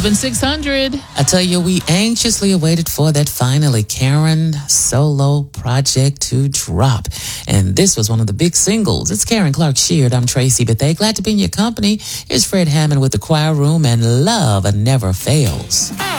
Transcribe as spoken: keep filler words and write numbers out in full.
seven six hundred. I tell you, we anxiously awaited for that finally Karen solo project to drop. And this was one of the big singles. It's Karen Clark Sheard. I'm Tracy Bethea. Glad to be in your company. Here's Fred Hammond with The Choir Room and Love Never Fails.